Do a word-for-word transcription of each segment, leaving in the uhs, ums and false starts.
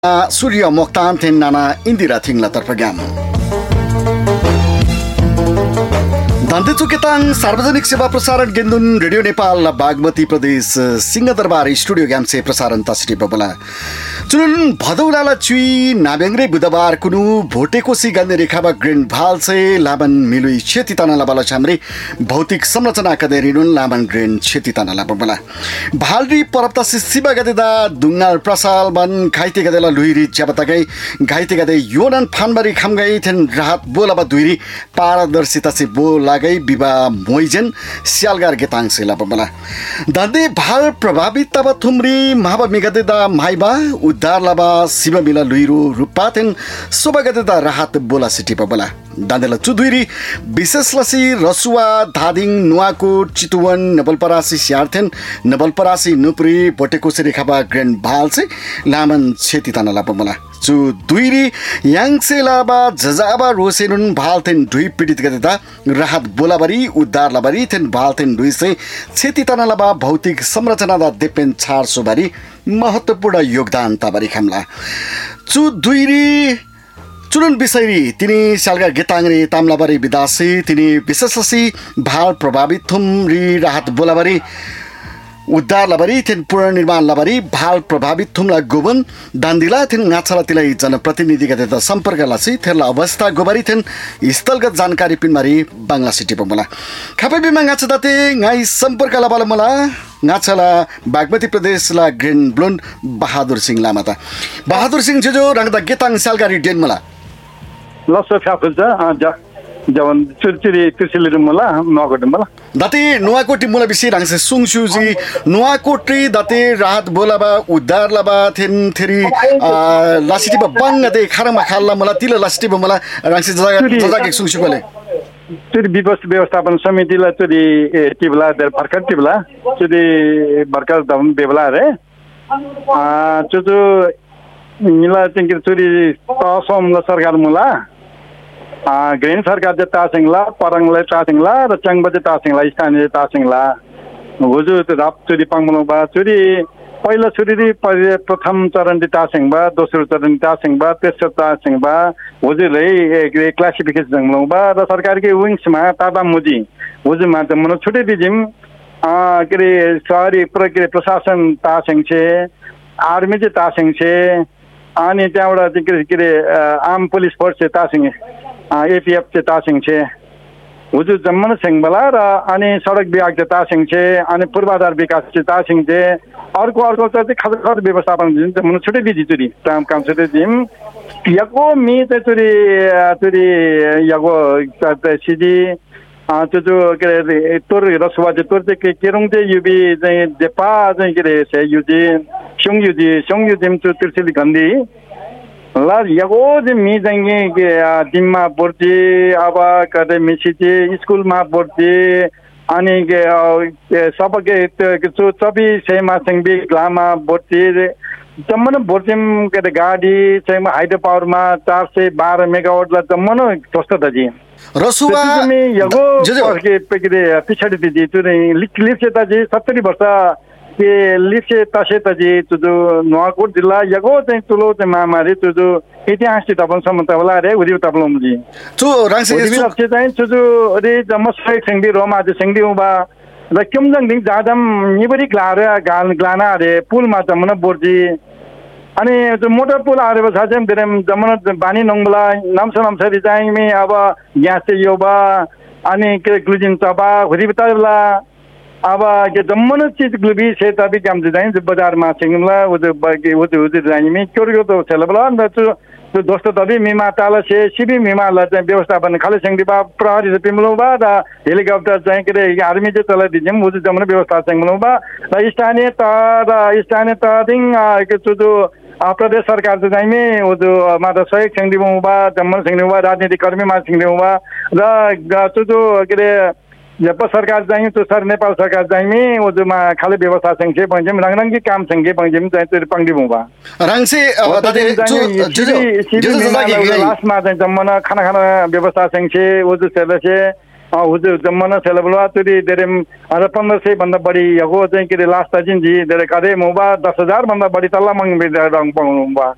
Surya Mokhtar Ten Nana Indira Thingla Tarpagam Dante Chuketang सार्वजनिक सेवा प्रसारण केन्द्र रेडियो नेपाल बागमती प्रदेश सिंहदरबार स्टुडियो ग्याम से प्रसारण तस्टी बबला चुन भदौलाला चुई नाबेंग्रे बुधबार कुनु भोटेकोसी गन्ने रेखाबा ग्रीन भाल से लाबन मिलुई क्षति तना लाबाला छामरे भौतिक संरचना कदेरिनुन लाबन ग्रीन क्षति तना लाबला भालरी परप्ता सिसिबा गदेदा दुंगाल प्रसाल बन घाइते गदेला लुइरी ज्याबतागै घाइते गदे योनन फानबारी खामगै थेन राहत बोलाबा दुइरी पारदर्शिता से बोला गई विवाह मोइजन सियालगार गेताङ सेला बबला दादे भाल प्रभावित तब थुमरी महाबा मिगदेदा माइबा उद्धार लबा शिव मिला लुइरो रुपातेन सोबा गदेदा राहत बोला सिटी बबला दादेला चुदुइरी विशेष लसी रसुवा धादिङ नुवाकोट चितुवन नवलपरासी स्यार्थेन नवलपरासी नुपुरी भोटेकोसी रेखाबा ग्रेन भाल से लामन क्षति तना बबला चु दुइरी याङसे लाबा जजाबा रोसेनुन भालथेन दुई पीडित गदेदा राहत बोलाबारी उद्धार लबारी थेन भालथेन दुई से क्षति तना लबा भौतिक संरचना दा देपेन छार सोबारी महत्वपूर्ण योगदान ताबारी खामला चु दुइरी चुनुन बिसैरी तिनी सालगा गेताङरे तामलाबारी विदासी तिनी विशेषसी भाल प्रभावित थुमरी राहत बोलाबारी उद्धार लबारी थेन पुनर्निर्माण लबारी भाल प्रभावित थुमला गोबन दान्दिला थेन नाछला तिलाई जनप्रतिनिधि गते सम्पर्क लासी थेरला अवस्था गोबारी थेन स्थलगत जानकारी पिनमारी बांग्ला सिटी बमला खापै बिमा गाछदाते गाई सम्पर्क लबाला मला गाछला बागमती प्रदेश ला ग्रीन ब्लोन्ड बहादुर सिंह लामाता बहादुर सिंह जो रंगदा गेताङ सालगारी डेन मला लसो फ्याफुजा जा जवन चुरचुरी तिरसिले मला नगट मला दाते नुवाकोटी मुला बिसी रांगसे सुङसुजी नुवाकोटी दाते राहत बोलाबा उद्धार लबा थेन थेरी लासिटी बंग दे खरमा खाल्ला मला तिला लासिटी मला रांगसे जगा जगा के सुङसुले चुरी विपस्त व्यवस्थापन समितिला चुरी टिबला दर फरकट टिबला चुरी बरकर दम बेबला रे आ चुचु मिला तिंकिर चुरी तसम सरकार मुला ग्रेन सरकार जे तासिङला परङले तासिङला र चङबजे तासिङला स्थानीय तासिङला हुजु त राप चुरी पाङमलबा चुरी पहिलो चुरी प्रथम चरण दि तासिङबा दोस्रो चरण तासिङबा तेस्रो तासिङबा हुजुले क्लासिफिकेसन जंगलबा र सरकारकै विंग्समा ताबा मुजी हुजुमा त मन छुटे दिजिम अ के सहरी प्रक्रिया प्रशासन तासिङ छे आर्मी चाहिँ तासिङ छे अनि त्यहाँबाट के के आर्म पुलिस फोर्स चाहिँ तासिङ एपीएफ चाहिँ तासिङ छे हुजु जम्मन सेङबला र अनि सडक विभाग चाहिँ तासिङ छे अनि पूर्वाधार विकास चाहिँ तासिङ छे अर्को अर्को चाहिँ खर्च व्यवस्थापन जुन चाहिँ छुट्टै दिदी चुरी काम काम छुट्टै दिम यको मी चाहिँ चुरी चुरी यको सिडी त्यो जो के अरे तोर रसुवा चाहिँ तोर चाहिँ केरुङ चाहिँ युबी चाहिँ देपा चाहिँ के अरे से युजी सङ युजी सङ युजिम चाहिँ तिर्सिली गन्दी ला यगो जे मी जाइए के दिममा बोर्ती अब कदे मिसिती स्कुलमा बोर्ती अनि के सबके चो चबी सेमा सिंबी ग्लामा बोर्ती जम्मन बोर्तिम के गाडी चाहिँ हाइड्रो पावरमा चार सय बाह्र मेगावाट ला जम्मन कस्तो दजी रसुवा मी यगो के पेके पिछडी दिदी त्यो लिख लिख चाहिँ सत्तरी वर्ष के लिसे तसे तजी तुजो नुवाकोट जिल्ला यगो चाहिँ तुलो चाहिँ महामारी तुजो इतिहास चाहिँ तपाईँ सम्मतवला रे उरी तपाईँ जी चो रांसे उरी चाहिँ तुजो रे जम्म सय सिंगी रोमा जे सिंगी उबा र केमजङ दिन जादम निबरी ग्लारे गाल ग्लाना रे पुलमा जम्मन बोर्जी अनि त्यो मोटर पुल आरे बसा चाहिँ देरम जम्मन बानी नङबला नामस नामसरी चाहिँ मे अब ग्यास चाहिँ योबा अनि के ग्लुजिन चबा हुरी बताबला अब के जम्मन चीज ग्लुबी से तभी काम जाइन बाजार में सिंगला वो बाकी वो वो जाइन में क्यों तो चला बला न तो तो दोस्तों तभी मीमा ताला से सीबी मीमा लते व्यवस्थापन खाली सिंगदी बा प्रहरी से पिमलो बा दा हेलीकॉप्टर चाहिँ के आर्मी चाहिँ चला दिजम वो जम्मन व्यवस्था सिंगलो बा र स्थानीय त स्थानीय त दिन के जो प्रदेश सरकार चाहिँ में वो जो माता सहयोग सिंगदी बा जम्मन सिंगदी बा राजनीतिक कर्मी मा सिंगदी बा र जो के जब सरकार चाहिँ तो सर नेपाल सरकार चाहिँ में वो जो मा खाली व्यवस्था संख्या पंजम रंगरंगी काम संख्या पंजम चाहिँ तो पंगडी बुबा रंगसे दादे जो जो लास्ट मा चाहिँ जम्मन खाना खाना व्यवस्था संख्या वो जो सेले से हुजु जम्मन सेलेबलवा तुरी देरेम अझ पन्ध्र सय भन्दा बढी यगो चाहिँ के लास्ट जिन जी देरे कादे मोबा दस हजार भन्दा बढी तल्ला मंग रङ पाउनु बा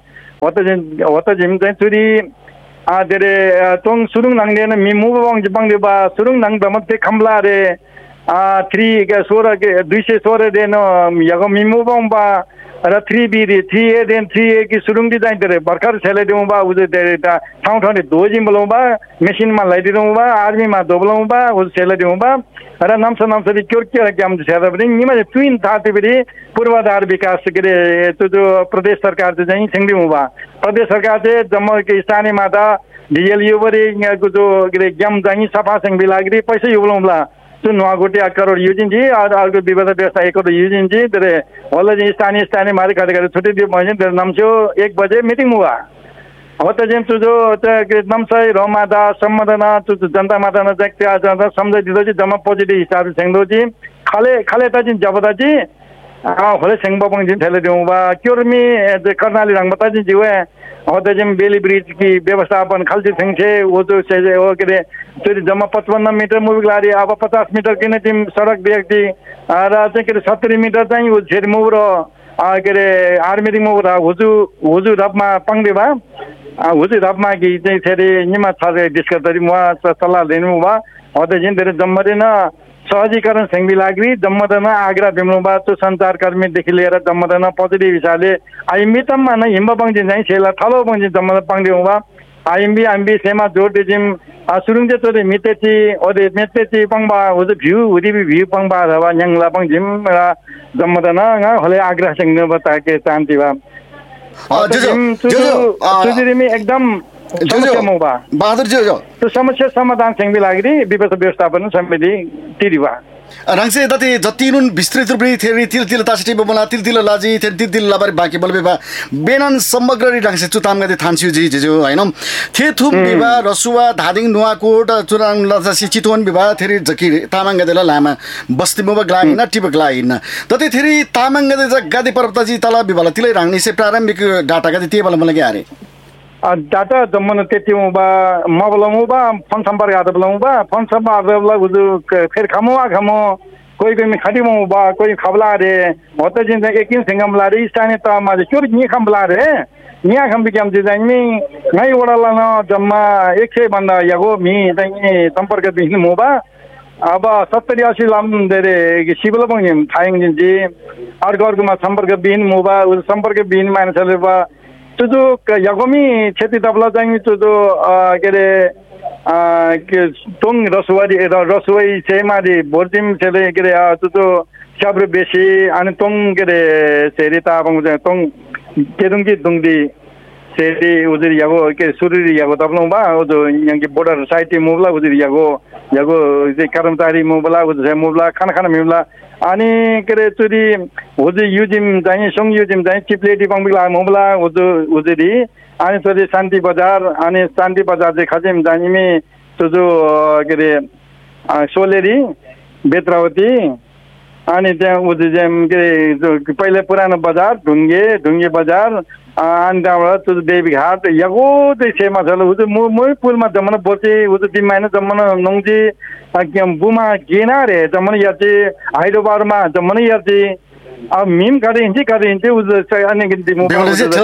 होत होत जिम चाहिँ चुरी आ देरे तोङ सुरुङ नङदेन मिमु बङ जिबङ देबा सुरुङ नङ दमते खम्ला रे आ थ्री के सोह्र के दुई सय सोह्र देन यगो मिमु बङ बा र थ्री बी रे three A then three A Ki सुरुङ the जाइन देरे भर्खर छेले दिउँ बा उजे देरे ता ठाउँ ठाउँले दोजिम बोलाउँ बा मेसिनमा लगाइदिउँ बा आर्मीमा दोबलाउँ बा उजे छेले दिउँ बा र नम्स नम्सरी क्योर के काम छेदा पनि निमा ट्विन थाते पनि पूर्वाधार विकास के रे त्यो जो प्रदेश सरकार चाहिँ सिंगदिउँ बा प्रदेश सरकार चाहिँ जम्मा के स्थानीय माता डीएलयू बरे को जो के गेम चाहिँ सफा संग बिलागरी पैसा युबलाउँला जो नौगोटी आठ करोड़ यूजिन जी और अर्को विवाद व्यवस्था एक करोड़ यूजिन जी तेरे वाला जी स्थानीय स्थानीय मारे खाते खाते छुट्टी दिए महीने तेरे नाम से एक बजे मीटिंग हुआ होता जिन तुझो नाम से रोमादा सम्मदना तुझ जनता माता न देखते आ जाता समझे दिलो जी जमा पॉजिटिव हिसाब से सेंगदो जी खाले खाले ता जिन जबदा जी हाँ होले सेंगबा पंग जिन थैले दियो बा क्यों मी कर्नाली रंग बता जिन जीवे होता जिन बेली ब्रिज की व्यवस्थापन खालची सिंह से वो तो से वो के तो जमा पचपन्न मीटर मूवी ला रही अब पचास मीटर के टीम सड़क व्यक्ति और के सत्तरी मीटर चाहिए वो झेर मूवर के आर्मी मूवर हुजू हुजू रबमा पंगदेवा हुजू रबमा की फेरि निमा छ डिस्कस वहाँ सल्लाह दिनु बा होता जिन धेरै जम्मरे न सहजीकरण सिंह लाग्री जम्मदन आग्रा बिम्लुबा तो संचार कर्मीदेखि लिएर जम्मदन पोजिटिभ हिसाबले आइमितममा न हिम्बा बङ्जिन चाहिँ सेला थलो बङ्जिन जम्मद पाङ्दिउबा आइम्बी आइम्बी सेमा जोड जिम सुरुङ जे तोरे मितेची ओदे मेतेची पंगबा उज भ्यू उदि भ्यू पंगबा रवा न्याङला पंगजिम र जम्मदन न हले आग्रा सिंह बता के शान्ति बा जो जो जो एकदम बहादुर जो जो तो समस्या समाधान सिंह लाग्री विपद व्यवस्थापन समिति तिरिवा रंगसे दति जतिनुन विस्तृत रूपले थेरी तिल तिल तासिटी बमला तिल तिल लाजी थेर तिल तिल लाबारी बाकी बलबेबा बेनन समग्र रंगसे चुताम गदे थान्सिउ जी जेजो हैन थे थुम बिबा रसुवा धादिङ नुवाकोट चुराङ लजासी चितवन बिबा थेरी जकी तामाङ गदे लामा बस्ती मोबा ग्लाइन टिब ग्लाइन दति थेरी तामाङ गदे गदे पर्वतजी तला बिबाला तिलै रांगनी से प्रारम्भिक डाटा गदे तेबल मलाई आरे डाटा जम्मन त्यति बा मबलमु बा फोन सम्पर्क आद बलमु बा फोन सम्पर्क आद उजु फेर खमु आ खमु कोही कोही खटिमु बा कोही खबला रे होते जिन एकिन सिंगम ला रे स्थानीय त मा चोर नि खमला रे निया खम बिकम जे जाइमी नै वडाला न जम्मा एक सय भन्दा यगो मी चाहिँ सम्पर्क बिन मु बा अब सत्तरी अस्सी लाम देरे सिबल पनि थाइङ जिन जी अर्को अर्कोमा सम्पर्क बिन मु बा सम्पर्क बिन मान्छेले बा तुझो यगोमी क्षति तबला चाहिँ तुझो के अरे तोङ रसुवारी रसुवाई सेमारी बोर्जिम छेले के अरे तुझो स्याब्रे बेसी अनि तोङ के अरे सेरी ताबङ तोङ केदुङकी दुङदी सेरी उजरी यगो के सुरुरी यगो तबलौ बा उजो यंकी बोर्डर साइटी मुबला उजरी यगो यगो कर्मचारी मुबला उजरे मुबला खाना खाना मिबला अनि के अरे चुरी हुजु युजिम चाहिँ सङ युजिम चाहिँ चिप्लेटी बङ्बिला मुबला उजु उजरी अनि चुरी शान्ति बजार अनि शान्ति बजार चाहिँ खजिम जानिमी तुजु के अरे सोलेरी बेत्रावती अनि त्यहाँ उजु के अरे पहिले पुरानो बजार ढुङ्गे ढुङ्गे बजार अनि त्यहाँबाट तुझ देवीघाट यगो चाहिँ सेमा छ उजु मै पुलमा जम्मन बोचे उजु दिमाइन जम्मन नङजी बुमा गेना रे जम्मन याची हाइडोबारमा जम्मन याची अब मिम करे हिंची करे हिंची उजु अनि गिन्ती मु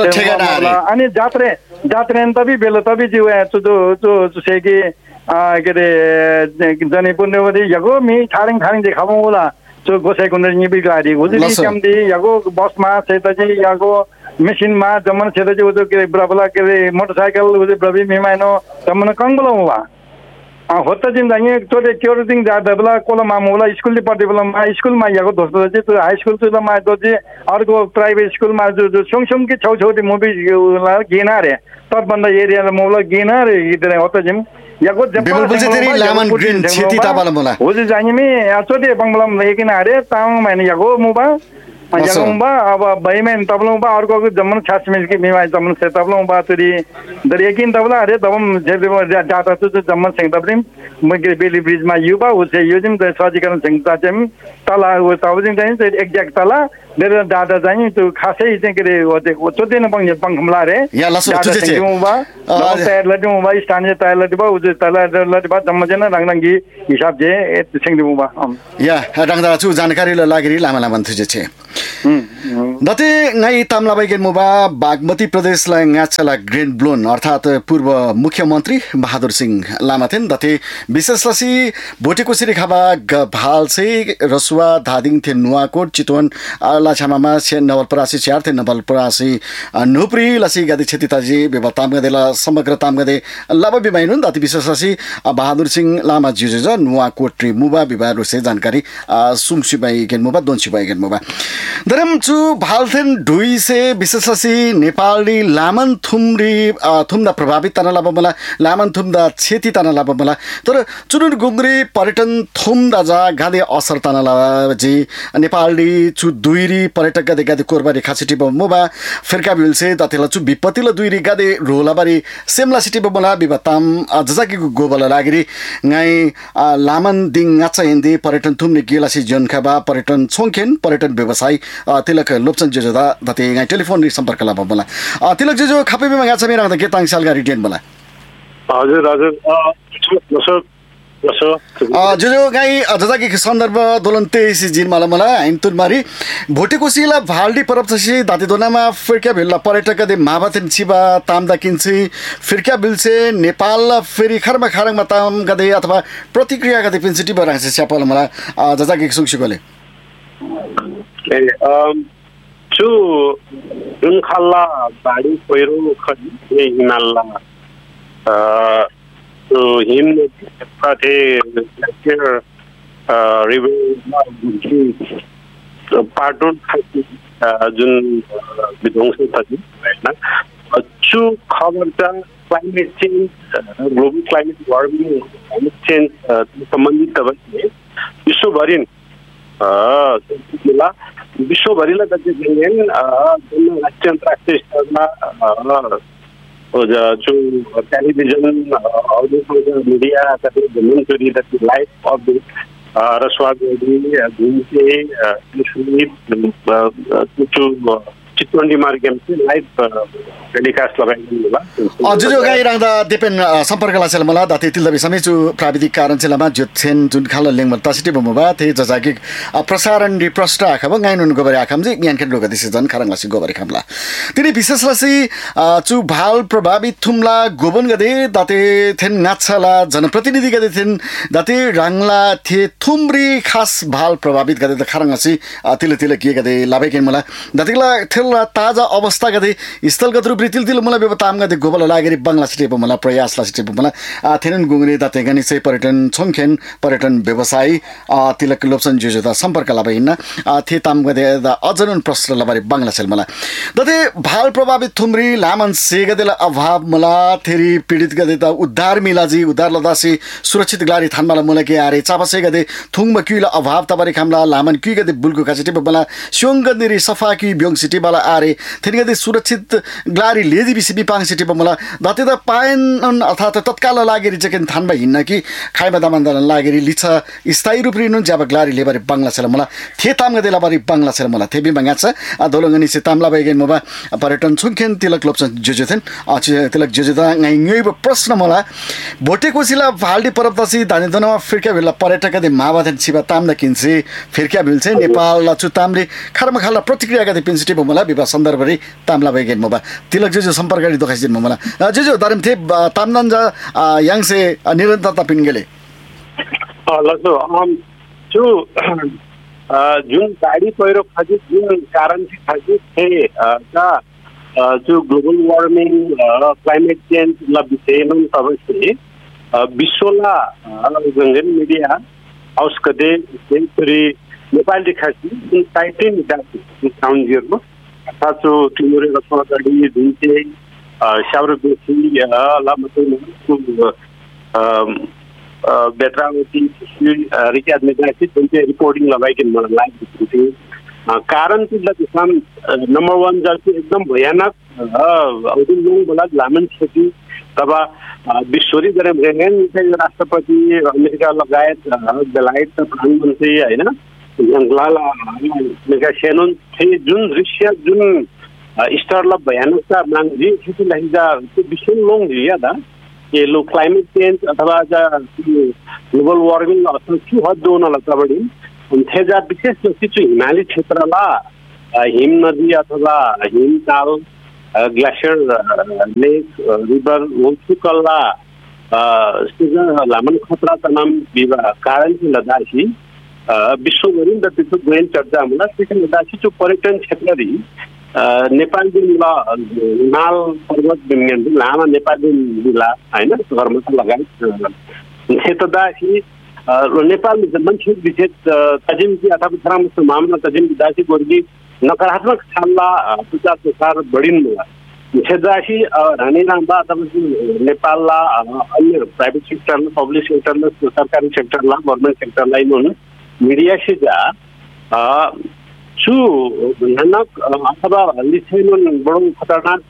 अनि जात्रे जात्रे तभी बेलो तभी जिउ तुझो जो सेकी के अरे जनी पुण्यवती यगो मी ठारिङ ठारिङ देखाबौ होला जो गोसाई कुण्ड निबी गाडी उजु कमदी यगो बसमा सेतजी यगो मेसिनमा जम्मन सेतजी उजु के ब्रबला के मोटरसाइकल उजु ब्रबी मिमाइनो जम्मन कंगबला हुआ होता जिन जाइए तोरे क्योर दिन जा दबला कोला मामूला स्कूल दी पढ़े बला मा स्कूल मा यगो दोस्त जे तो हाई स्कूल तो मा दो जे और को प्राइवेट स्कूल मा जो जो सोंग सोंग के छौ छोटी मूवी ला गेना रे तब बंदा एरिया ला मोला गेना रे इधर होता जिम यगो बिमल बुझे तेरी लामन ग्रीन खेती ताबाला मोला हो जे जाइए में चोटे बंगला लेकिन अरे तांग मैंने यगो मुबा यगोंबा अब बैमेन तबलोंबा और को जमन छास में के मिमा जमन से तबलोंबा तुरी दरियाकिन तबला अरे तबम जे जाता तो जमन सिंह तबलिम मगे बेली ब्रिज मा युबा उसे युजिम त सजीकरण सिंह ताचम तला वो तबजिन चाहिँ एक्ज्याक्ट तला देर डाटा चाहिँ त्यो खासै चाहिँ के रे ओ चोते न पंग पंगमला रे या लसो तुझे छे तयार लड्युबा स्थानीय तयार लड्युबा उजे तला लड्युबा जम्मजना रंगरंगी हिसाब जे सिंह दिबुबा या रंगदा छु जानकारी ल लागेरी लामा लामा तुझे छे दते ngai tamla bagen moba Bagmati प्रदेशलाई ngatsala grain blown अर्थात पूर्व मुख्यमन्त्री बहादुर सिंह लामा थिएन दते विशेषलसी भोटेकोसिरी खाबा भालसे रसुवा धादिङ थे नुवाकोट चितवन लाछामामा से नवलपरासी स्यार थे नवलपरासी नुप्री लसी गदि क्षतिताजी बेबताम गदेला समग्र ताम गदे लब बिमाइनुन दते विशेषलसी बहादुर सिंह लामा जिजुज नुवाकोट ट्री मुबा बिबा रुसे जानकारी सुमसिबाई गेन मुबा दोनसिबाई गेन मुबा दरम चु भालथेन दुई से विशेषलसी नेपाली लामन थुम्री थुम्दा प्रभावित तना लाभ मला लामन थुम्दा क्षति तना लाभ मला तर चुनुन गुंग्री पर्यटन थुम्दा जा गादे असर तना लाभ जी नेपाली चु दुईरी पर्यटक गादे गादे कोरबारी खासिटी बमोबा फिरका बिलसे दतेला चु विपत्तिला दुईरी गादे रोलाबारी Semla city बमला बिबताम जजाकी गोबला लागिरी ngai लामन दिङ ngacha Hindi पर्यटन थुम्ने गेलासी जनखाबा पर्यटन छोंखेन पर्यटन व्यवसाय तिलक लोप्चन जेजोदा दते ngai टेलिफोन रि सम्पर्क ला बमला तिलक जेजो खापेबेमा ngacha मेरा त गेताङ सालगारी टेन बला हजुर हजुर नसो नसो जेजो ngai जजाकी सन्दर्भ दोलन तेइस जिन मला मला हिमतुन मारी भोटेकोसीला भालडी परब छसी दाते दोनामा फिरका भेल्ला पर्यटक दे माबाथेन छिबा तामदा किन्छि फिरका बिलसे नेपाल फेरि खरमा खारङमा ताम गदे अथवा प्रतिक्रिया गदे पिन्सिटी बरासे स्यापल मला जजाकी सुंगसिकोले ए अम छु जुन खाल्ला बाडी पहिरो खडी हिमालला अ तो हिम पाथे लेक्चर रिभर पार्टन खाती जुन विध्वंस थी हैन छु खबर त climate change global climate warming climate change सम्बन्धित तपाईले विश्वभरि अ विश्वभरिलाई जति जुन राष्ट्रिय अन्तर्राष्ट्रिय स्तरमा जो television audio media that is the ministry that is live of the Raswa Godi, Gunse, Ishwi, to चितवन्डी Margam चाहिँ लाइभ टेलिकास्ट लगाइदिनु होला जुजो गाई रांदा देपेन सम्पर्क लासेल मला दाते तिलबे समेचु प्राविधिक कारण चाहिँ लमा जुत्छेन जुन खाल लेङ मत तासिटी बमबा थे जजाकी प्रसारण दि प्रष्टा खब गाइनुन गोबरे आखम जी ज्ञान केन रोग दिसे जन खरङ लासी गोबरे खामला तिनी विशेष लासी चु भाल प्रभावित थुमला गोबन गदे दाते थेन नाछला जनप्रतिनिधि गदे थेन दाते रांगला थे थुमरी खास भाल प्रभावित गदे त खरङ लासी तिले तिले के गदे लाबे केन मला दातेला ताजा अवस्था गदे स्थलगत रूप रितिल तिल मलाई बेबताम गदे गोबल लागेरी बंगला सिटेप मला प्रयास ला सिटेप मला थेनन गुंगरे दाते गनि से पर्यटन छोंखेन पर्यटन व्यवसायी तिलक लोप्सन जुजुदा सम्पर्क लाबैन थे ताम गदे अजनन प्रश्न लाबारी बंगला सेल मला दते भाल प्रभावित थुमरी लामन से गदेला अभाव मला थेरी पीडित गदे त उद्धार मिलाजी उद्धार लदासी सुरक्षित ग्लारी थानमाला मला के आरे चाबसे गदे थुंगमा किला अभाव तबारी खामला लामन कि गदे बुलको कासिटेप मला स्योंग गदे सफा कि ब्योंग सिटी बाला आरे थेनी सुरक्षित ग्लारी लेजी बिसी बिपाङ सिटी बमला दाते त पाएन अर्थात तत्काल लागेरी चाहिँ थानबा हिन्न कि खाइबा दामन्दन लागेरी लिछ स्थायी रूप रिनुन जाब ग्लारी लेबारी बंगला छला मला थे ताम गदेला बारी बंगला छला मला थे बिमा गाछ दोलंगनी से तामला बगेन मोबा पर्यटन छुंखेन तिलक लोप्सन जुजुथेन तिलक जुजुदा ngai ngoi प्रश्न मला भोटेकोसीला भालडी परबतसी दानेदनमा फिरका भेला पर्यटक दे माबाथेन छिबा तामदा किन्से फिरका भेलछे नेपाल लचु तामले खरमखाला प्रतिक्रिया गदे पिन्सिटी बमला विवाह सन्दर्भरी तामला बगेन मोबा तिलक जुजु सम्पर्करी दोखासिन मला जुजु दरम थे तामदन जा यांगसे निरन्तरता पिनगेले अ लसो हम जो जुन गाडी पहिरो खजि जुन कारण से खजि थे का जो ग्लोबल वार्मिङ क्लाइमेट चेन्ज ल विषयमा सबैले विश्वला गंगन मिडिया हाउस कदे सेन्चुरी नेपाल दिखासी जुन टाइटिन डाटी साउन्ड जिरमा साचो तिमोरे रसमा गाडी दिन्थे शावर बेसी ला मतलब बेत्रावती रिचार्ज में जाके तुमसे रिपोर्टिंग लगाइकन मलाई लाइभ दिन्थे कारण चाहिँ लसम नम्बर वन जति एकदम भयानक अउदिन लोग बोला लामन खेती तब विश्वरी गरे रहेन राष्ट्रपति अमेरिका लगायत बेलायत प्रधानमन्त्री हैन जंगलाला मेगा शेनोन थे जुन दृश्य जुन स्टारला भयानकता मांगजी त्यसलाई जा विश्व लोङ दिया ये लो क्लाइमेट चेन्ज अथवा जा ग्लोबल वार्मिङ असर छु हद दोनला तबडी थे जा विशेष जति हिमाली क्षेत्रला हिम नदी अथवा हिमताल ग्लेसियर लेक रिभर वोल्सुकल्ला लामन खतरा तमाम विवाह कारण चाहिँ लदासी विश्वभरि त त्यो गएन चर्चा होला त्यसले लदासी जो पर्यटन क्षेत्र रि नेपाल जिल्ला हिमाल पर्वत विज्ञान लामा नेपाल जिल्ला हैन धर्मको लगायत क्षेत्रदासी नेपाल मान्छे विशेष तजिम कि अथवा धर्मको मामला तजिम दासी गोर्गी नकारात्मक छाल्ला प्रचार प्रसार बढिन होला क्षेत्रदासी रानी रामबा अथवा नेपालला अन्य प्राइभेट सेक्टर पब्लिक सेक्टर सरकारी सेक्टरला गभर्नमेन्ट सेक्टरलाई हुन् मिडिया सिजा छु भयानक अथवा लिथेन बडो खतरनाक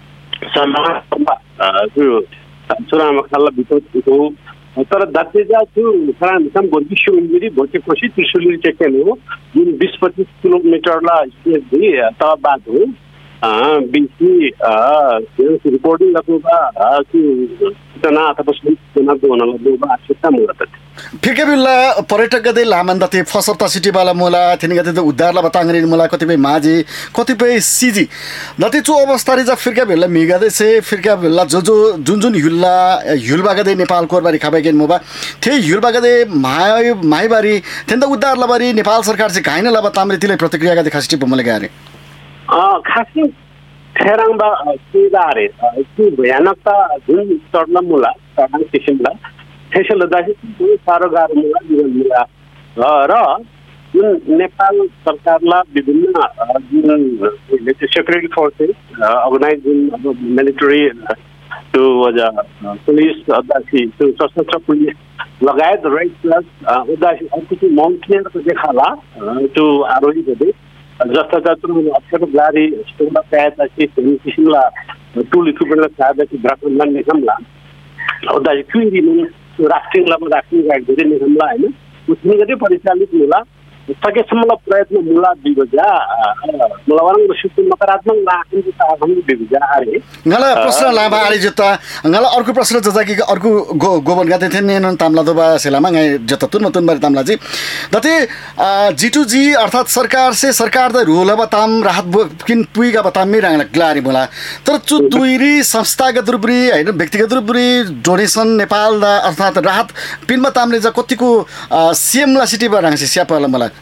समाज जो चुनाव खाला बितो तर दातेजा छु खरान सम गोर्गिसु इन्जिरी भोटे कोशी त्रिशुली चेकेन हो जुन बीस पच्चीस किलोमिटरला स्पेस दि त बात हो बिसी रिपोर्टिङ लगुबा सूचना अथवा सूचना दोन लगुबा आवश्यकता मूलत फिके बिल्ला पर्यटक गदे लामन्दते फसरता सिटी वाला मोला थिन गदे तो उद्धारला बतांगरी मोला कतिपय माझी कतिपय सिजी दति चो अवस्था रे जा फिरका बिल्ला मिगादे से फिरका बिल्ला जो जो जुन जुन हुल्ला हुलबा गदे नेपाल कोरबारी खाबेगेन मोबा थे हुलबा गदे माय मायबारी थिन त उद्धारला बारी नेपाल सरकार से काइन ला बतामरे तिले प्रतिक्रिया गदे खासिटी बमले गारे अ खासि थेराङबा सिदारे त्यो भयानकता जुन चढ्न मुला चढ्न किसिमला त्यसले दासी त्यो सारो गाह्रो मुला जीवन मुला र जुन नेपाल सरकारला विभिन्न जुन सेक्युरिटी फोर्सेस अर्गनाइज जुन मिलिटरी त्यो वजा पुलिस दासी त्यो सशस्त्र पुलिस लगायत रेड प्लस दासी अर्को माउन्टेनियरको देखाला त्यो आरोही गदे जस्ता जस्तो अक्षर गाडी स्टोला पाएता कि किसिमला टुल इक्विपमेन्टला सादा कि ग्राफन निगमला दासी क्युरी राष्ट्रिय लेभल राष्ट्रिय गाइड धेरै निगमला हैन उसले गदे परिचालित होला सकेसम्म प्रयत्न मुला बिगजा मुलावरङ सिस्टम नकारात्मक लाखिन त हम बिगजा आरे ngala प्रश्न लाबा आले जता ngala अर्को प्रश्न जता कि अर्को गोवन गाते थे नेन तामला दोबा सेलामा गाय जता तुन मतुन बारे तामला जी दते जीटू जी अर्थात सरकार से सरकार द रोल अब ताम राहत किन पुइगा बताम मिराङ ग्लारी बोला तर चु दुईरी संस्थागत रूपरी हैन व्यक्तिगत रूपरी डोनेसन नेपाल दा अर्थात राहत पिनमा तामले जा कतिको सीएम ला सिटी बाराङ से स्यापाला मलाई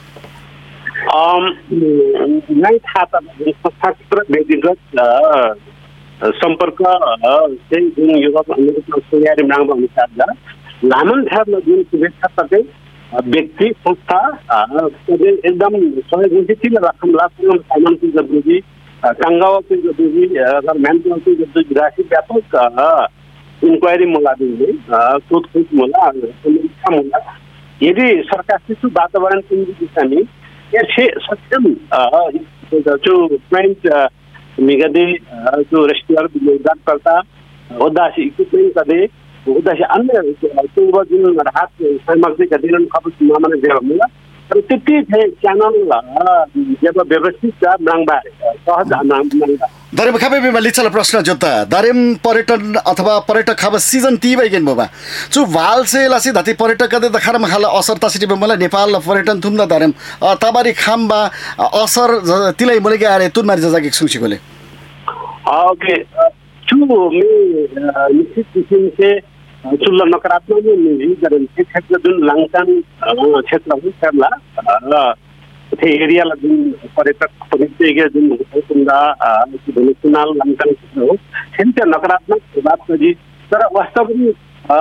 अम नै थाहा त संस्थागत व्यक्तिगत सम्पर्क चाहिँ जुन युरोप अमेरिका सोयारी माग अनुसार लामन थाहा जुन शुभेच्छा तकै व्यक्ति संस्था एकदम सहयोगी राखम लाखम सामानकी जरुरी कांगावकी जरुरी अगर म्यानकी जरुरी राशि व्यापक इन्क्वायरी मुला दिने सोधखोज मुला समीक्षा मुला यदि सरकार शिशु वातावरण केन्द्रित दिशामी यससे सक्षम जो प्लान्ट मिगदे जो रेस्टोरेंट योगदान करता उदासी इक्विपमेंट कदे उदासी अन्य पूर्व जुन राहत सामग्री कदिन खपत मामला जेव मिला तर त्यति थे च्यानल जब व्यवस्थित ब्राङबा सहज नाम दरेम खाबे बिमा लिचल प्रश्न जोता दरेम पर्यटन अथवा पर्यटक खाब सीजन ती बैगेन बाबा चु वाल से लासी धति पर्यटक कदे दखर मखाला असरता सिटी मला नेपाल पर्यटन तुम न दरेम तबारी खामबा असर तिलै मले गारे तुन मारि जजाके सुछि गोले ओके चु मे निश्चित किसिम से चुल्ला नकारात्मक नि गरन क्षेत्र जुन लाङटाङ क्षेत्र हो सरला र त्यो एरियाला जुन पर्यटक परिचय जुन कुन्दा सुनाल लाङटाङ हो त्यहाँ नकारात्मक प्रभाव पनि तर वास्तवमा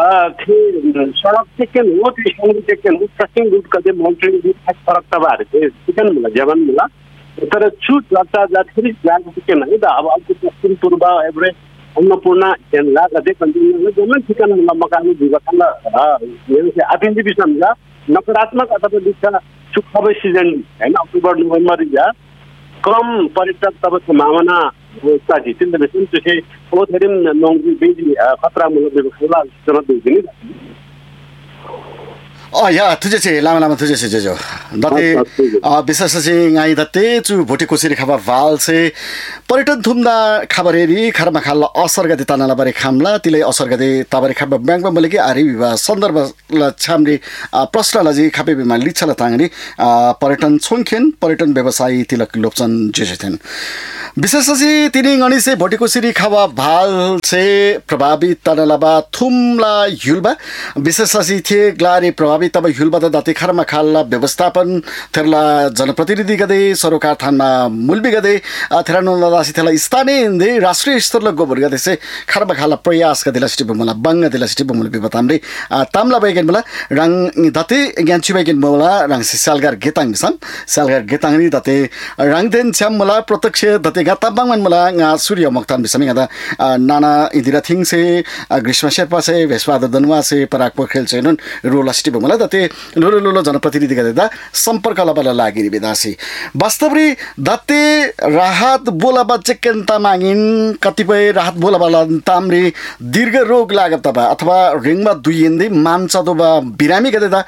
थे सडक सेकेन्ड हो त्यो सडक सेकेन्ड हो ट्रकिङ रुट कदे माउन्टेन रुट फरक तबार थियो सेकेन्ड होला जवान होला तर छु चर्चा जाति जान सेकेन्ड है त अब अर्को पश्चिम पूर्व एभरेज अन्नपूर्ण केनला कदे कन्टिन्यू जम्मै ठिकाना मकान विभागला यो आफिन्दी विषयमा नकारात्मक अथवा दिशा सुखबै सिजन हैन अक्टोबर नोभेम्बर या कम पर्यटक तब सम्भावना होता जी तिन बेसिन चाहिँ ओ थेरिम नोंगी बेजी खतरा मूलक विभागला जरुरत दिने Oh ya, tujuh sih, lama-lama tujuh sih jojo. Dati, विशेष चाहिँ गाई दत्ते चु भोटे कोसेरी खाबा वाल से पर्यटन थुम्दा खबरेरी खरमा खाल्ला असर गते तानाला बारे खामला तिले असर गते ताबारे खाबा ब्याङ्कमा मलेकी आरी विवाह सन्दर्भ ल छामरे प्रश्नला जी खापे बिमा लिछला तांगरी पर्यटन छोंखेन पर्यटन व्यवसायी तिलक लोकचन जेजेथेन विशेष चाहिँ तिनी गणी से भोटे कोसेरी खाबा भाल से प्रभावित तानालाबा थुमला युलबा विशेष चाहिँ थिए ग्लारी प्रभावित तब युलबा त दाते खरमा खाल्ला व्यवस्थापन थेरला जनप्रतिनिधि गदे सरोकार थानमा मुलबी गदे थेरानो दासी थेला स्थानीय हिंदे राष्ट्रिय स्तरला गोबर गदे से खरबा खाला प्रयास गदेला सिटी बमला बंग गदेला सिटी बमला बिबतामरे तामला बैगन मला रंग दते ग्यान्ची बैगन मला रंग सालगार गेताङ सम सालगार गेताङ नि दते रंग देन छम मला प्रत्यक्ष दते गता बंगन मला सूर्य मक्तान बिसमी गदा नाना इदिरा थिङ से ग्रीष्म शेर्पा से वेस्वाद दनवा से पराक पोखरेल छैनन रोला सिटी बमला दते लोलो लोलो जनप्रतिनिधि गदेदा सम्पर्क लबला लागिरी विदासी वास्तवरी दत्ते राहत बोलाबा चेकेन तामागिन कतिपय राहत बोलाबा तामरी दीर्घ रोग लागत तबा अथवा रिङमा दुइन्दे मान्छ दोबा बिरामी गदेदा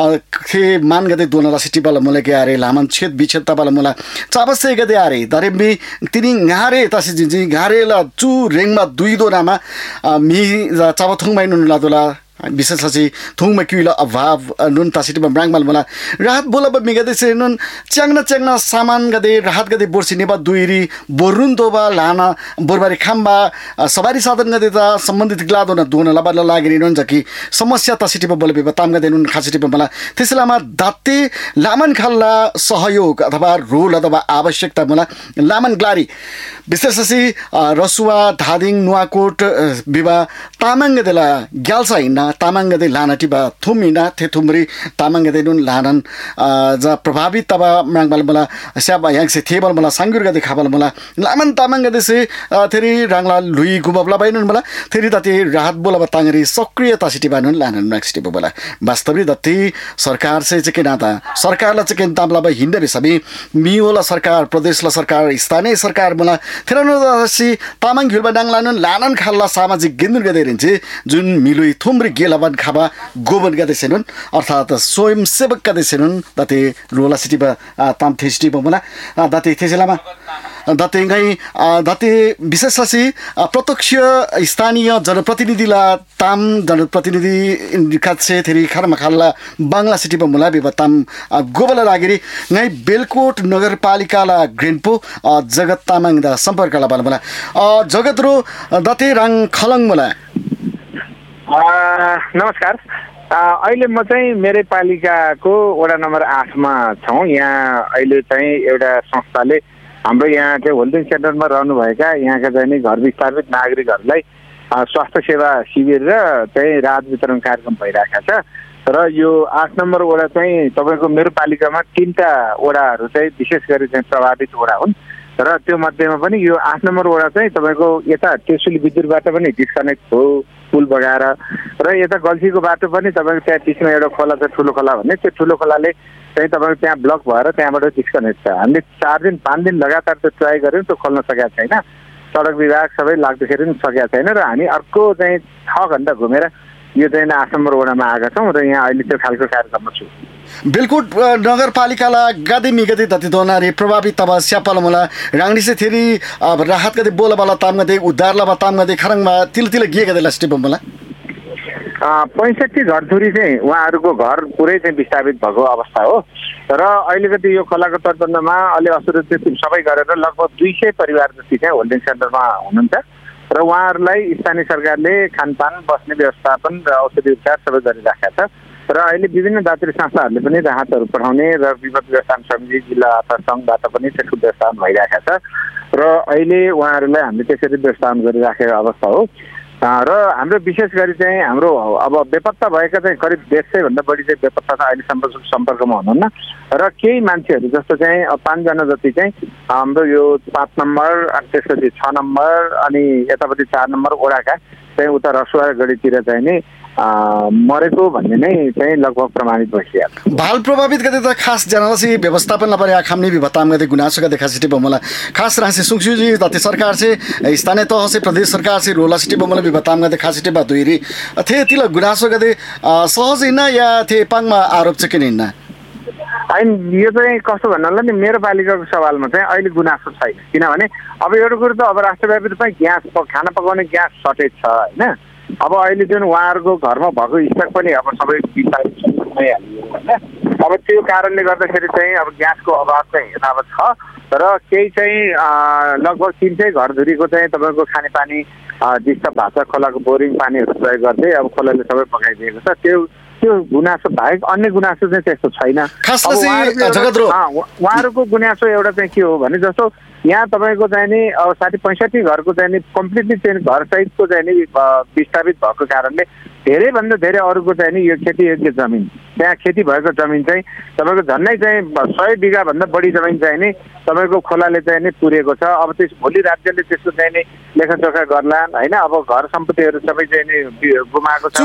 खे मान गदे दोनला सिटी बाला मुले के आरे लामन छेद बिछेद तबाला मुला चाबसे गदे आरे दरेबी तिनी गारे तासी जिजि गारेला चु रिङमा दुई दोनामा मी चाबथुङ माइनुन लादोला विशेष चाहिँ थुङमा किला अभाव नुन तासिटीमा ब्राङमाल मला राहत बोलाबा मिगदे से नुन च्याङ्ना च्याङ्ना सामान गदे राहत गदे बोर्सी नेबा दुइरी बोरुन दोबा लाना बोरबारी खाम्बा सवारी साधन गदे ता सम्बन्धित ग्लादो न दोन लबा लागिरि नुन जकी समस्या तासिटीमा बोलबे बताम गदे नुन खासिटीमा मला त्यसलामा दाते लामन खल्ला सहयोग अथवा रोल अथवा आवश्यकता मला लामन ग्लारी विशेष चाहिँ रसुवा धादिङ नुवाकोट विवा तामाङ गदेला ग्याल्साइना तामाङ गदे लाना टिबा थुमिना थे थुमरी तामाङ गदे नुन लानन जा प्रभावित तबा म्राङबल मला स्याबा याङसे थेबल मला सांगुर गदे खाबल मला लामन तामाङ गदे से थेरी राङला लुई गुबबला बाइनुन मला थेरी दते राहत बोला तांगरी सक्रियता सिटी बानुन लानन म्राक्सिटी बोला वास्तविक दते सरकार से चके नाता सरकारला चके तामला बा हिन्डे बेसबी मिओला सरकार प्रदेशला सरकार स्थानीय सरकार मला थेरनो दसी तामाङ घिलबा डाङलानुन लानन खाल्ला सामाजिक गेन्दुन गदे रिन्छ जुन मिलुई थुमरी गेलाबान खाबा गोबन गदे सेनुन अर्थात स्वयं सेवक गदे सेनुन दते रोला सिटी बा ताम थेस्टी बमला दते थेसेलामा दते गई दते विशेष ससी प्रत्यक्ष स्थानीय जनप्रतिनिधिला ताम जनप्रतिनिधि खासे थेरी खरमा खाल्ला बांग्ला सिटी बमला बिबा ताम गोबला लागिरी गई बेलकोट नगरपालिकाला ग्रेनपो जगत तामाङ दा सम्पर्कला बलबला जगत रो दते रङ खलङ मला नमस्कार अहिले म चाहिँ मेरै पालिकाको वडा नम्बर आठमा छौँ यहाँ अहिले चाहिँ एउटा संस्थाले हाम्रो यहाँ चाहिँ होल्डिङ सेन्टरमा रहनुभएका यहाँका चाहिँ घर विस्थापित नागरिकहरूलाई स्वास्थ्य सेवा शिविर र चाहिँ राहत वितरण कार्यक्रम भइरहेको छ र यो आठ नम्बर वडा चाहिँ तपाईँको मेरो पालिकामा तिनवटा वडाहरू चाहिँ विशेष गरी चाहिँ प्रभावित वडा हुन् र त्यो मध्येमा पनि यो आठ नम्बर वडा चाहिँ तपाईँको यता त्रिशुली विद्युतबाट पनि डिस्कनेक्ट हो पुल बगाएर र यता गल्फीको बाटो पनि तपाईँको त्यहाँ बिचमा एउटा खोला छ ठुलो खोला भन्ने त्यो ठुलो खोलाले चाहिँ तपाईँको त्यहाँ ब्लक भएर त्यहाँबाट डिस्कनेक्ट छ हामीले चार दिन पाँच दिन लगातार त्यो ट्राई गऱ्यौँ त्यो खोल्न सकेका छैन सडक विभाग सबै लाग्दाखेरि पनि सकेका छैन र हामी अर्को चाहिँ छ घन्टा घुमेर यो चाहिँ आठ नम्बर वडामा आएका छौँ र यहाँ अहिले त्यो खालको कार्यक्रममा छु बिल्कुल नगरपालिकाला गदे मिगदे दति दोनारी प्रभावित तब स्यापल मला राङनी से थेरी राहत गदे बोला बाला ताम गदे उद्धारला बा ताम गदे खरङमा तिल तिल गे गदे लास्टी बमला पैँसठी घरधुरी चाहिँ उहाँहरूको घर पुरै चाहिँ विस्थापित भएको अवस्था हो र अहिलेको यो खोलाको तटबन्धमा अलि असुरक्षित सबै गरेर लगभग दुई सय परिवार जति चाहिँ होल्डिङ सेन्टरमा हुनुहुन्छ र उहाँहरूलाई स्थानीय सरकारले खानपान बस्ने व्यवस्थापन र औषधि उपचार सबै गरिराखेका छ र अहिले विभिन्न दात्री संस्थाहरूले पनि राहतहरू पठाउने र विपद व्यवस्थापन समिति जिल्ला अथवा सङ्घबाट पनि त्यसको व्यवस्थापन भइरहेको छ र अहिले उहाँहरूलाई हामीले त्यसरी व्यवस्थापन गरिराखेको अवस्था हो र हाम्रो विशेष गरी चाहिँ हाम्रो अब बेपत्ता भएका चाहिँ करिब डेढ सय भन्दा बढी चाहिँ बेपत्ता छ अहिले सम्पर्क सम्पर्कमा हुनुहुन्न र केही मान्छेहरू जस्तो चाहिँ पाँचजना जति चाहिँ हाम्रो यो पाँच नम्बर अनि त्यसपछि छ नम्बर अनि यतापट्टि चार नम्बर वडाका चाहिँ उता रसुवा गढीतिर चाहिँ नि मरेको भन्ने नै चाहिँ लगभग प्रमाणित भइसक्यो। बाल प्रभावित गते त खास जनासी व्यवस्थापन परे आखामने भी बताम गते गुनासो गते खास सिटी बमला खास रासे सुंगसु जी दते सरकार से स्थानीय तह से प्रदेश सरकार से रोला सिटी बमला भी बताम गते खास सिटी बातुइरी थे तिला गुनासो गते सहज हैन या थे पाङमा आरोप चाहिँ किन हैन? होइन यो चाहिँ कस्तो भन्नाले नि मेरो पालिकाको सवालमा चाहिँ अहिले गुनासो छैन, किनभने अब एउटा कुरो त अब राष्ट्रव्यापी तपाईँ ग्यास खाना पकाउने ग्यास सर्टेज छ होइन। अब अहिले जुन उहाँहरूको घरमा भएको स्टक पनि अब सबै बिस्तारै हालियो होइन। अब त्यो कारणले गर्दाखेरि चाहिँ अब ग्यासको अभाव चाहिँ यथावत छ, तर केही चाहिँ लगभग तिन सय घरधुरीको चाहिँ तपाईँको खानेपानी डिस्टर्ब भएको छ, खोलाको बोरिङ पानीहरू प्रयोग गर्दै अब खोलाले सबै पकाइदिएको छ। त्यो त्यो गुनासो बाहेक अन्य गुनासो चाहिँ त्यस्तो छैन। उहाँहरूको गुनासो एउटा चाहिँ के हो भने जस्तो यहाँ तपाईँको चाहिँ नि अब साठी पैँसठी घरको चाहिँ नि कम्प्लिटली चाहिँ घर सहितको चाहिँ नि विस्थापित भएको कारणले धेरैभन्दा धेरै अरूको चाहिँ नि यो खेतीयोग्य जमिन त्यहाँ खेती भएको जमिन चाहिँ तपाईँको झन्डै चाहिँ सय बिघाभन्दा बढी जमिन चाहिँ नि तपाईँको खोलाले चाहिँ नि पुरेको छ। अब त्यस भोलि राज्यले त्यसको चाहिँ नि लेखाजोखा गर्ला होइन। अब घर सम्पत्तिहरू सबै चाहिँ नि गुमाएको छ।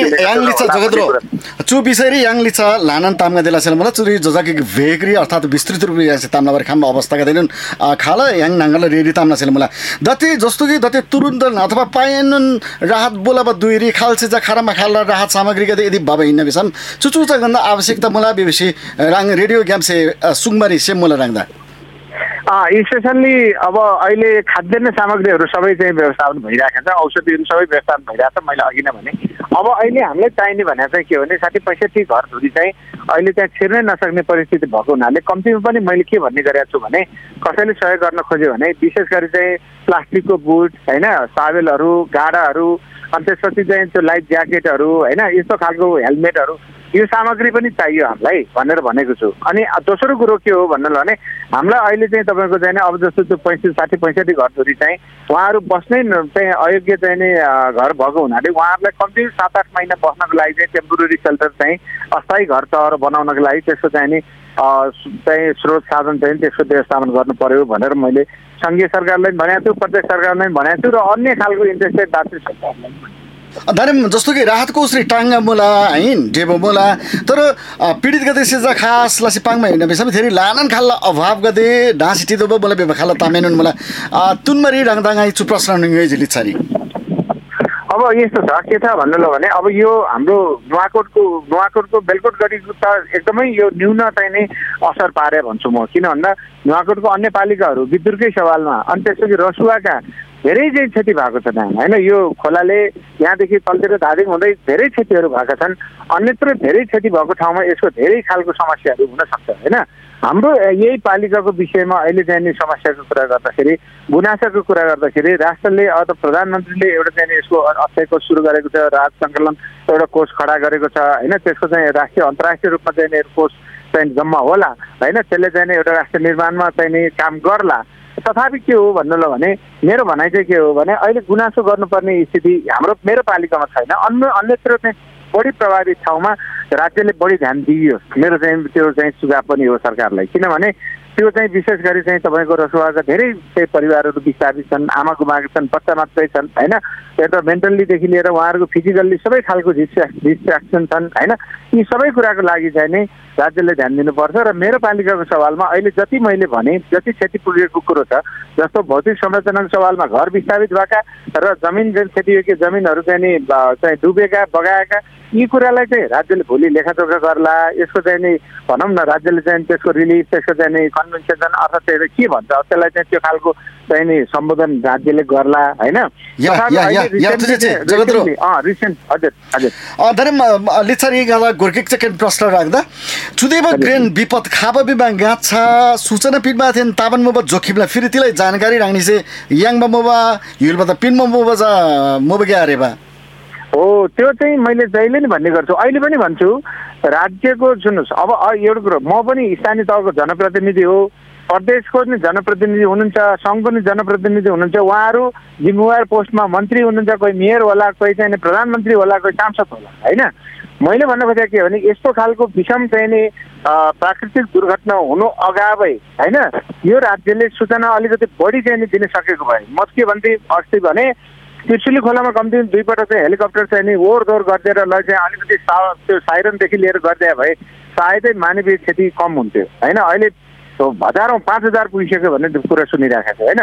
चु बिसरी याङली छ लानन तामगा देला सेल मला चुरी जोजाकी भेगरी अर्थात विस्तृत रूपले यासे तामना बर खाम अवस्थाका देलन खाला याङ नांगला रेडी तामना सेल मला दते जस्तो कि दते तुरुन्त अथवा पाएनन राहत बोलाबा दुईरी खालसे जा खारामा खाला राहत सामग्री गते यदि बाबा हिन्न बिसम चुचुचा गन्दा आवश्यकता मला बेबसी राङ रेडियो गेम से सुङमारी से मला राङदा स्पेसल्ली अब अहिले खाद्यान्न सामग्रीहरू सबै चाहिँ व्यवस्थापन भइरहेको छ, औषधिहरू सबै व्यवस्थापन भइरहेको छ। मैले अघि नै भने अब अहिले हामीलाई चाहिने भने चाहिँ के हो भने साठी पैँसठी घरधुरी चाहिँ अहिले त्यहाँ छिर्नै नसक्ने परिस्थिति भएको हुनाले कम्तीमा पनि मैले के भन्ने गरेको छु भने कसैले सहयोग गर्न खोज्यो भने विशेष गरी चाहिँ प्लास्टिकको बुट होइन, साबेलहरू, गाडाहरू, अनि त्यसपछि चाहिँ त्यो लाइफ ज्याकेटहरू होइन, यस्तो खालको हेलमेटहरू यो सामग्री पनि चाहियो हामीलाई भनेर भनेको छु। अनि दोस्रो कुरो के हो भन्नु भने हामीलाई अहिले चाहिँ तपाईँको चाहिँ अब जस्तो त्यो पैँसठी साठी पैँसठी घरधुरी चाहिँ उहाँहरू बस्नै चाहिँ अयोग्य चाहिँ नि घर भएको हुनाले उहाँहरूलाई कम्ती सात आठ महिना बस्नको लागि चाहिँ टेम्पोररी सेल्टर चाहिँ अस्थायी घर चहर बनाउनको लागि त्यसको चाहिँ नि चाहिँ स्रोत साधन चाहिँ त्यसको व्यवस्थापन गर्नु पर्यो भनेर मैले सङ्घीय सरकारलाई भनेको छु, प्रदेश सरकारलाई भनेको छु र अन्य खालको इन्ट्रेस्टेड दार्जिलिङ सरकारलाई दारेम जस्तो कि राहतको उसरी टाङ्गा मोला हैन डेबो मोला तर पीडित गते सेजा खास लासी पाङमा हिँड्न बेसम धेरै लानन खाल्ला अभाव गते ढाँसिटी दो बोला बेबा खाल्ला तामेनुन मलाई तुनमरी राङदाङाइ चु प्रश्न नङै जिलि छरी। अब यस्तो छ के छ भन्नु ल भने अब यो हाम्रो नुवाकोटको नुवाकोटको बेलकोट गढीको त एकदमै यो न्यून चाहिँ नै असर पारे भन्छु म, किन भन्दा नुवाकोटको अन्य पालिकाहरू विद्युतकै सवालमा अनि त्यसपछि रसुवाका धेरै चाहिँ क्षति भएको छ त्यहाँ होइन। यो खोलाले यहाँदेखि तलतिर धादिङ हुँदै धेरै क्षतिहरू भएका छन्। अन्यत्र धेरै क्षति भएको ठाउँमा यसको धेरै खालको समस्याहरू हुन सक्छ होइन। हाम्रो यही पालिकाको विषयमा अहिले चाहिँ नि समस्याको कुरा गर्दाखेरि गुनासोको कुरा गर्दाखेरि राष्ट्रले अब प्रधानमन्त्रीले एउटा चाहिँ यसको अस्थायी कोष सुरु गरेको छ, राहत सङ्कलन एउटा कोष खडा गरेको छ होइन। त्यसको चाहिँ राष्ट्रिय अन्तर्राष्ट्रिय रूपमा चाहिँ कोष चाहिँ जम्मा होला होइन, त्यसले चाहिँ एउटा राष्ट्र निर्माणमा चाहिँ नि काम गर्ला। तथापि के हो भन्नु ल भने मेरो भनाइ चाहिँ के हो भने अहिले गुनासो गर्नुपर्ने स्थिति हाम्रो मेरो पालिकामा छैन। अन्य अन्यत्र चाहिँ बढी प्रभावित ठाउँमा राज्यले बढी ध्यान दियो मेरो चाहिँ त्यो चाहिँ सुझाव पनि हो सरकारलाई, किनभने त्यो चाहिँ विशेष गरी चाहिँ तपाईँको रसुवाका धेरै चाहिँ परिवारहरू विस्थापित छन्, आमा गुमाएका छन्, बच्चा मात्रै छन् होइन। एउटा मेन्टल्लीदेखि लिएर उहाँहरूको फिजिकल्ली सबै खालको डिस्ट्र्याक्सन छन् होइन। यी सबै कुराको लागि चाहिँ नै राज्यले ध्यान दिनुपर्छ। र मेरो पालिकाको सवालमा अहिले जति मैले भने जति क्षति पुगेको कुरो छ जस्तो भौतिक संरचनाको सवालमा घर विस्थापित भएका र जमिन क्षतियोग्य जमिनहरू चाहिँ नि चाहिँ डुबेका बगाएका यी कुरालाई चाहिँ राज्यले भोलि लेखाजोखा गर्ला। यसको चाहिँ नि भनौँ न राज्यले चाहिँ त्यसको रिलिफ त्यसको चाहिँ नि कन्भेन्सन अर्थात् त्यसले के भन्छ त्यसलाई चाहिँ त्यो खालको चाहिँ नि सम्बोधन राज्यले गर्ला होइन। गोर्किक सेकेन्ड प्रश्न राख्दा चुदेव ग्रेन विपद खाबा बिमा गाछ सूचना पिनमा थिएन ताबन मोबा जोखिमलाई फेरि तिलाई जानकारी राख्ने चाहिँ याङबा मोबा हिलबा त पिनमा मोबा जा मोबा क्या अरे बा हो। त्यो चाहिँ मैले जहिले नै भन्ने गर्छु, अहिले पनि भन्छु राज्यको सुन्नुहोस्। अब एउटा कुरो म पनि स्थानीय तहको जनप्रतिनिधि हो, प्रदेशको पनि जनप्रतिनिधि हुनुहुन्छ, सङ्घको पनि जनप्रतिनिधि हुनुहुन्छ। उहाँहरू जिम्मेवार पोस्टमा मन्त्री हुनुहुन्छ, कोही मेयर होला, कोही चाहिँ प्रधानमन्त्री होला, कोही सांसद होला होइन। मैले भन्न खोजेको के भने यस्तो खालको विषम चाहिँ नि प्राकृतिक दुर्घटना हुनु अगावै होइन यो राज्यले सूचना अलिकति बढी चाहिँ दिन सकेको भए म के भन्थे अस्ति भने त्रिशुली खोलामा कम्ती दुई पटक चाहिँ हेलिकप्टर चाहिँ नि ओहोर दोहोर गरिदिएर ल चाहिँ अलिकति त्यो साइरनदेखि लिएर गरिदिए भए सायदै मानवीय क्षति कम हुन्थ्यो होइन। अहिले हजारौँ पाँच हजार पुगिसक्यो भन्ने कुरा सुनिरहेको छ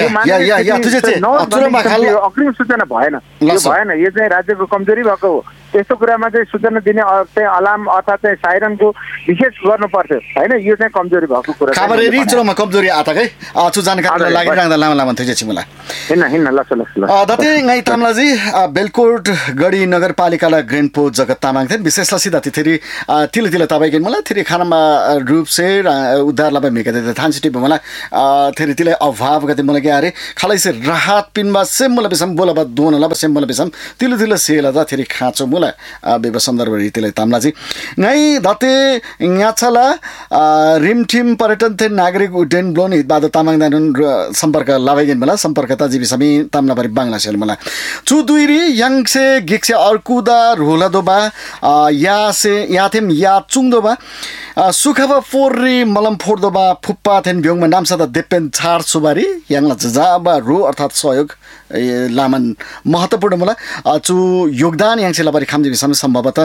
होइन। अग्रिम सूचना भएन यो भएन यो चाहिँ राज्यको कमजोरी भएको हो। यस्तो कुरामा चाहिँ सूचना दिने चाहिँ अलार्म अथवा चाहिँ साइरनको विशेष गर्नु पर्थ्यो होइन। यो चाहिँ कमजोरी भएको कुरा खबरेरी चुरोमा कमजोरी आता है आछु जानकारी लागिरहँदा लामो लामो थियो छिमुला हिँड्न हिँड्न लस लस ल दते गाई तामलाजी बेलकोट गढी नगरपालिकालाई ग्रेन्डपो जगत तामाङ थिए विशेष लसी दति थेरी तिल तिल तपाईँ मलाई थेरी खानामा रूप से उद्धार लाभ मेका देते थान सिटी मला थेरी तिले अभाव गते मलाई के अरे खालै से राहत पिनमा सेम मला बेसम बोला बा दोन ला सेम मला बेसम तिल तिल सेला दा थेरी खाँचो मुला बेब सन्दर्भ रीतिले तामलाजी गाई दते याछला रिमठिम पर्यटन थे नागरिक उड्डयन ब्लोन हितबाद तामाङ दानुन सम्पर्क लाभैगेन मला सम्पर्क ताजीबी समी तामलाबारी बांग्ला सेल मला चुदुइरी यङसे गिक्से अर्कुदा रोलादोबा या से याथेम या चुङदोबा सुखबा फोर्री मलम फोर्दोबा फुप्पा थेन ब्योङमा नामसदा देपेन छार सुबारी याङला जाबा रो अर्थात सहयोग लामन महत्त्वपूर्ण मला चु योगदान याङसे लाबारी खामजीबी समी सम्भवतः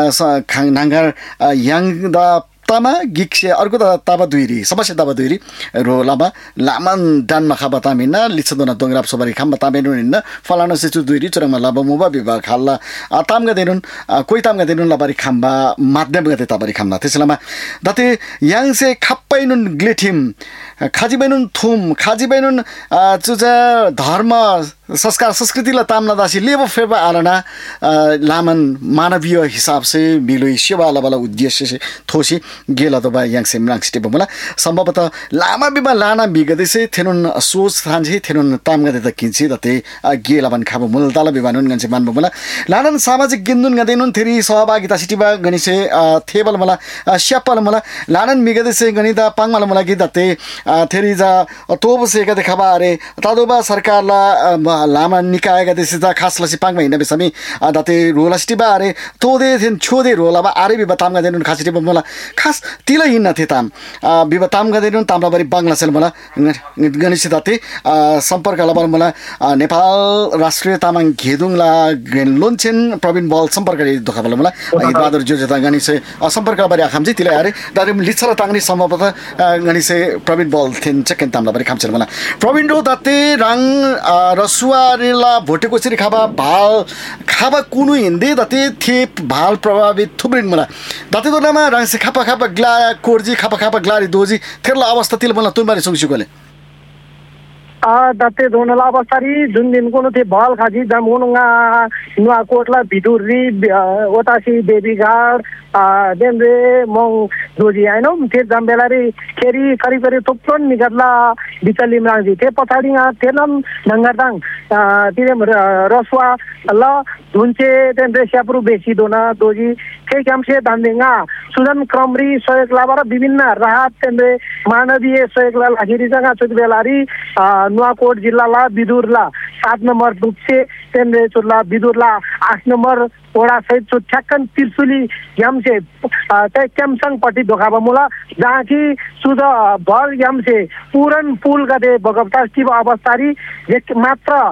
नाङ्गार याङदा तामा गिक्से अर्को त ताबा दुइरी समस्या ताबा दुइरी रो लामा लामन डानमा खाबा तामिना लिच्छदोना दोंग्राप सोबारी खामबा तामेनुन हिन्न फलाना सेचु दुइरी चुरङमा लाबा मुबा विभाग खाल्ला तामगा देनुन कोही तामगा देनुन लाबारी खामबा माध्यम गते ताबारी खामना त्यसलामा दते याङसे खाप्पैनुन ग्लेठिम खाजिबैनुन थुम खाजिबैनुन चुजा धर्म संस्कार संस्कृतिलाई ताम्ना दासी लेबो फेबा आलना लामन मानवीय हिसाब से मिलोई सेवा वाला उद्देश्य से थोसी गेला तो बा यांग सेम लांग स्टेप मला संभवतः लामा बिमा लाना बिगदे से थेनुन सोच थान्जे थेनुन तामगा देता किन्सी दते गेला बन खाबो मुलताला बिबानुन गन्से मानबो मला लानन सामाजिक गिन्दुन गदेनुन थेरी सहभागिता सिटीबा गनिसे थेबल मला श्यापल मला लानन मिगदे से गनिता पाङमाला मला गि दते थेरी जा तोब से गदे खबा अरे तादोबा सरकारला लामा निकायगा देसिता खास लसी पाङमा हिँड्ने बेसमी दते रोला सिटीबा अरे तोदे थेन छोदे रोलाबा अरे बिबा तामगा देनुन खासिटी मला खास तिला हिँड्न थे ताम बिबा तामगा देनुन तामलाबारी बांग्ला सेल मला गणेश दते सम्पर्क लबल मला नेपाल राष्ट्रिय तामाङ घेदुङला लोन्छेन प्रवीण बल सम्पर्क दोखाबल मला बहादुर जो जता गणेश सम्पर्क लबरी खामजी तिला अरे दारे लिच्छरा ताङनी सम्भवतः गणेश प्रवीण बल थेन चकेन तामलाबारी खामचेल मला प्रवीण रो दते राङ रसु सुवारेला भोटेको सिरी खाबा भाल खाबा कुनु हिँड्दै दते थे भाल प्रभावित थुप्रिन मला दते दोनामा राङसे खापा खापा ग्ला कोर्जी खापा खापा ग्लारी दोजी थेरला अवस्था तिल मला तुमबारी सुङसुकोले आ दते दोनला अवस्थारी जुन दिन कोनो थे भाल खाजी दमुनुङा नुवा कोटला बिदुरी ओतासी देवीघाट देन्द्रे मङ दोजी हैन थे जम्बेलारी खेरी करिब करिब थुप्रोन निगर्ला बिचलिम राङजी थे पछाडी तेनम नंगरदाङ तिरे रसवा ल धुन्चे देन्द्रे स्यापुरु बेसी दोना दोजी थे क्यामसे दान्देङा सुदन क्रमरी सहयोग लाबार विभिन्न राहत तेन्द्रे मानवीय सहयोग लागिरी जगा चुतबेलारी नुवाकोट जिल्लाला बिदुरला सात नम्बर दुप्से तेन्द्रे चुरला बिदुरला आठ नम्बर ओडा सहित ठ्याक्कन त्रिशुली यामसे चाहिँ क्यामसङपट्टि दोखाबा मुला जहाँ कि सुध भर यामसे पुरन पुल गदे बगप्ता स्टिभ अवस्थारी मात्र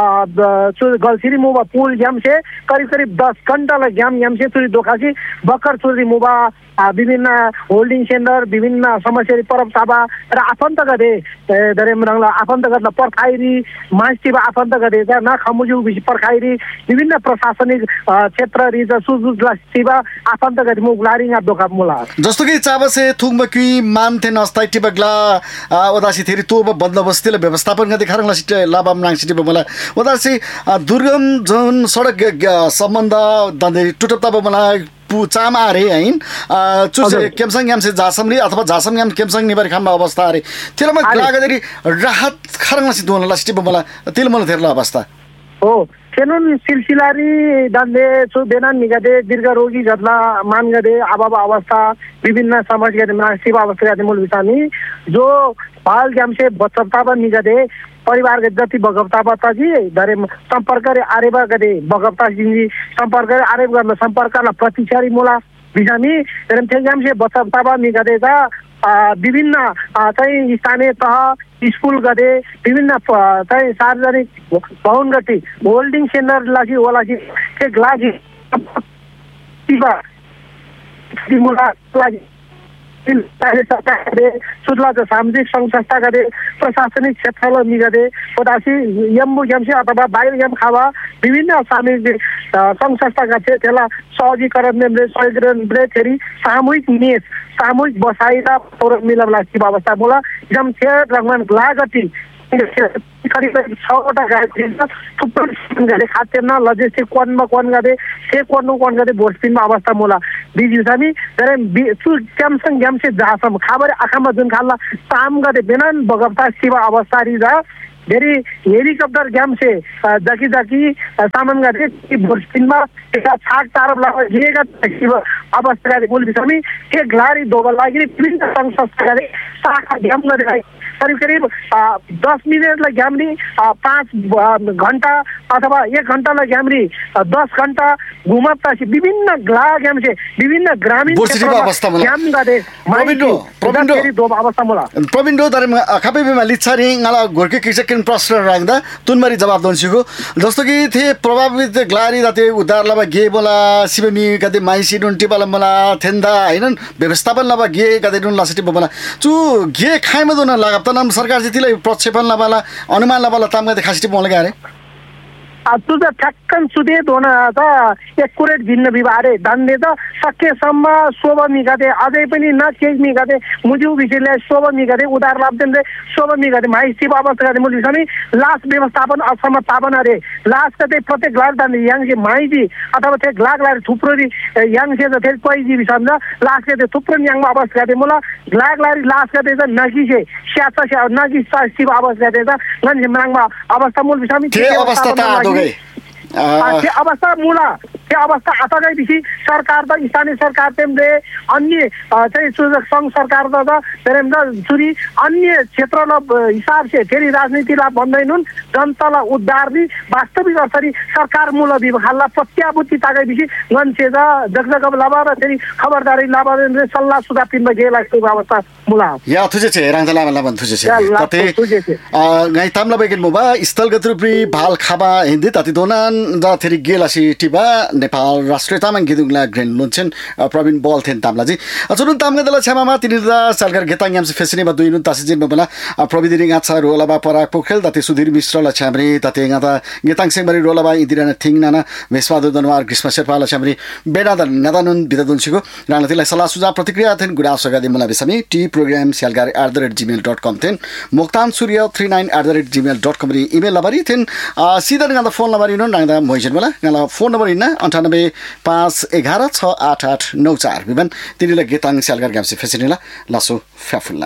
गल्सिरी मुबा पुल यामसे करिब करिब दस घन्टा याम यामसे चुरी दोखासी बक्कर चुरी मुबा विभिन्न होल्डिङ सेन्टर विभिन्न समस्या परब साबा र आफन्त गदे धरे मरङला आफन्त गदला पर्खाइरी मास्टिभ आफन्त गदे न खमुजु पर्खाइरी विभिन्न प्रशासनिक क्षेत्र रिज सुजुला सेवा आफन्त गदे मुगलारिङा दोखा मुला जस्तो कि चाबसे थुङबकी मान्थे नस्ताइ टिबगला ओदासी थेरी तोब बन्दोबस्तीले व्यवस्थापन गदे खरङला सिटे लाबाम नाङ सिटे बमला ओदासी दुर्गम जोन सडक सम्बन्ध दन्दे टुटप्ता बमला चामा अरे हैन चुज केमसङ यामसे जासमरी अथवा जासम याम केमसङ निबारी खामबा अवस्था अरे तिलमा लागदरी राहत खरङला सि दोन लास्टिब मला तिलमल थेरला अवस्था हो केनुन सिलसिलारी दन्दे छु बेनान निगदे दीर्घ रोगी गदला मान गदे आबाबा अवस्था विभिन्न समस्या गदे मानसिक अवस्था गदे मूल विषानी जो पाल जामसे बचताबा निगदे परिवार के जति बगप्ताबा तजी धरे सम्पर्क रे आरेबा गदे बगप्ता जिंजी सम्पर्क रे आरेब गर्न सम्पर्कला प्रतिचारी मुला बिजामी रम थे जामसे बचताबा निगदे जा विभिन्न चाहिँ स्थानीय तह स्कुल गरे विभिन्न चाहिँ सार्वजनिक भवन गति होल्डिङ सेन्टरलाई ओलाकी एक लागि लागि सरकारले सुदला सामाजिक सङ्घ संस्था गरे प्रशासनिक क्षेत्रलाई मिगरे पदासी यम्बु यमसी अथवा बाहिर यम खावा विभिन्न सामाजिक सङ्घ संस्थाका थिए त्यसलाई सहजीकरण सहयोगले फेरि सामूहिक निवेश सामूहिक बसाइ र पौर मिलन लाग्ने अवस्था बोला जम थियो रगमान लागती करिब छवटा गाडी थुप्रो गरे खाद्यान्न लजिस्टिक कोनमा कोन गरे से कोन्नु कोन गरे बोर्डपिनमा अवस्था मोला बिजु हामी गरे सु क्यामसङ ग्यामसे जासम खाबरे आखामा जुन खाल्ला काम गरे बेनन बगप्ता सेवा अवस्था रिजा धेरै हेलिकप्टर ग्यामसे जकी जकी सामान गरे बोर्डपिनमा एका छाक तारब लागेगा अवस्था गरे बोल बिसमी एक ग्लारी दोबल लागि विभिन्न सङ्घ संस्था गरे साखा ग्याम गरे करिब करिब दस मिनटलाई घ्याम्री पाँच घन्टा अथवा एक घन्टालाई घ्याम्री दस घन्टा घुमतासी विभिन्न ग्ला घ्याम्से विभिन्न ग्रामीण घ्याम गरे प्रविन्डो दरेमा खापेबेमा लिच्छारी ngala gorke किचकन प्रश्न राख्दा तुनमारी जवाब दन्सिको जस्तो कि थे प्रभावित ग्लारी दाते उद्धार लबा गे बोला सिबमी गदे माइसी नुन टिपाला मला थेन्दा हैन व्यवस्थापन लबा गे गदे नुन लासिटी बोला चु गे खाइमा दोन लागा तनम सरकार जतिलाई प्रक्षेपण लबाला अनुमान लबाला तामगा दे खासिटी बोला गरे तुझा ठक्कन सुदे दोन त एकुरेट भिन्न विवारे धन्ने त सकेसम्म सोभ मिगादे अझै पनि न केही मिगादे मुजु विषयले सोभ मिगादे उधार लाभदेन रे सोभ मिगादे माइसी अवस्था गरे मुलि समी लास व्यवस्थापन असम ताबन रे लास कते प्रत्येक ग्लास दान याङसे माइजी अथवा ते ग्लाग लार थुप्रोरी याङसे त ते कोइजी बिसम लास कते थुप्रो याङमा अवस्था गरे मोला ग्लाग लारी लास कते त नगिसे स्याचा स्या नगि सासी अवस्था गरे त नन हिमराङमा अवस्था मुल बिसमी के अवस्था त त्यो अवस्था मुला त्यो अवस्था अथगै दिसी सरकार त स्थानीय सरकार तेमले अन्य चाहिँ सङ्घ सरकार त तेरेम त चुरी अन्य क्षेत्रलाई हिसाब से फेरि राजनीतिलाई भन्दैनुन् जनतालाई उद्धार दि वास्तविक अर्थरी सरकार मूल विभागलाई प्रत्याभूति तागै दिसी गन्छे ज जगजग लाबा र फेरि खबरदारी लाबा रे सल्लाह सुझाव पिनमा गेला त्यो अवस्था मुला या थुजे छे राङला लामा लामा थुजे छे तते गाई तामला बेगिन मोबा स्थलगत रूपी भाल खाबा हिन्दी तति दोनान दा थेरि गेलासी टिबा नेपाल राष्ट्रिय तामाङ गिदुङला ग्रेन लोन्छन प्रवीण बल थेन तामलाजी चुनुन तामगा दला छमामा तिनिदा सरकार गेताङ यामसे फेसिने बा दुइनु तासी जिन बला प्रविधि गाछा रोलाबा पराक पोखरेल तति सुधीर मिश्र ला छामरे तति गाता गेताङ सेंबरी रोलाबा इदिराना थिङनाना मेसवादु दनवार ग्रीष्म शेर्पाला छामरे बेडादन नदानुन बिददुनसिको राणतिलाई सल्लाह सुझाव प्रतिक्रिया थेन गुडास गदे मुला बेसमी T programme स्यालगार at the rate Gmail dot कम थेन मोक्तान सूर्य three nine at the rate Gmail dot कम री इमेल नबरी थेन सीधा गाता फोन नबरी नो नांदा मोइजन मला गाला फोन नम्बर इन्ना अन्ठानब्बे पाँच एघार छ आठ आठ नौ चार विमान तिनीलाई गेताङ स्यालगार ग्याम्से फेसिनेला लासो फ्याफुल्ला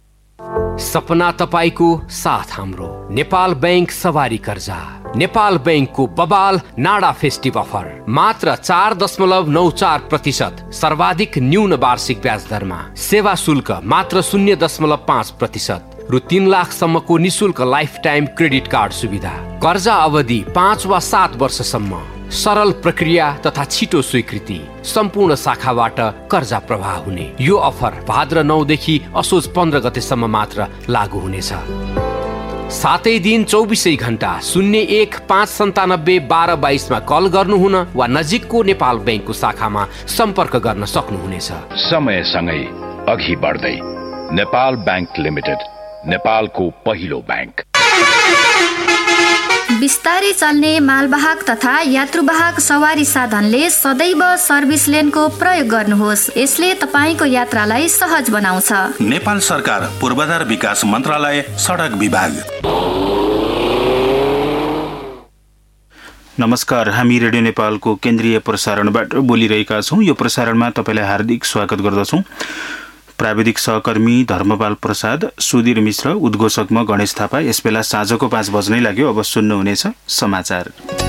सपना तपाईको साथ हाम्रो नेपाल बैंक सवारी कर्जा नेपाल बैंकको बबाल नाडा फेस्टिभ अफर मात्र चार दशमलव नौ चार प्रतिशत सर्वाधिक न्यून वार्षिक ब्याज दरमा सेवा शुल्क मात्र शून्य दशमलव पाँच प्रतिशत रु तीन लाखसम्मको निशुल्क लाइफ टाइम क्रेडिट कार्ड सुविधा कर्जा अवधि पाँच वा सात वर्षसम्म सरल प्रक्रिया तथा छिटो स्वीकृति सम्पूर्ण शाखाबाट कर्जा प्रवाह हुने यो अफर भाद्र नौ देखि असोज पन्ध्र गतेसम्म मात्र लागू हुनेछ सातै दिन चौबिसै घण्टा शून्य एक पाँच सन्तानब्बे बाह्र बाइसमा कल गर्नुहुन वा नजिकको नेपाल बैंकको शाखामा सम्पर्क गर्न सक्नुहुनेछ समयसँगै अघि बढ्दै नेपाल बैंक लिमिटेड नेपालको पहिलो बैंक बिस्तारै चल्ने मालवाहक तथा यात्रुवाहक सवारी साधनले सदैव सर्भिस लेनको प्रयोग गर्नुहोस् यसले तपाईको यात्रालाई सहज बनाउँछ नेपाल सरकार पूर्वाधार विकास मन्त्रालय सडक विभाग। नमस्कार, हामी रेडियो नेपालको केन्द्रीय प्रसारणबाट बोलिरहेका छौँ। यो प्रसारणमा तपाईलाई हार्दिक स्वागत गर्दछौँ। प्राविधिक सहकर्मी धर्मपाल प्रसाद, सुधीर मिश्र, उद्घोषक म गणेश थापा। यसबेला साँझको पाँच बज्नै लाग्यो। अब सुन्नुहुनेछ समाचार।